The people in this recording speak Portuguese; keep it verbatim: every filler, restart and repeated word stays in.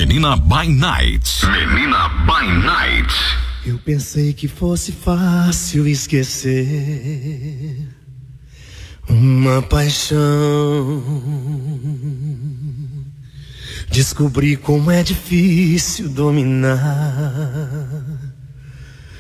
Menina by Night. Menina by Night. Eu pensei que fosse fácil esquecer uma paixão. Descobri como é difícil dominar